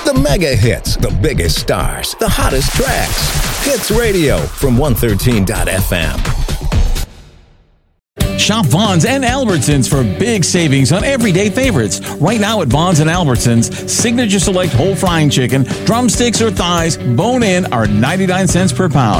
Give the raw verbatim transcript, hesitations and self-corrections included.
The mega hits, the biggest stars, the hottest tracks. Hits Radio from one thirteen dot f m. Shop Vaughn's and Albertsons for big savings on everyday favorites. Right now at Vaughn's and Albertsons, Signature Select whole frying chicken, drumsticks or thighs, bone-in are ninety-nine cents per pound.